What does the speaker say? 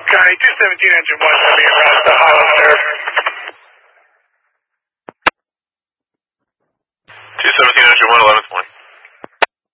County 217 engine 1 coming across the Highland Sheriff.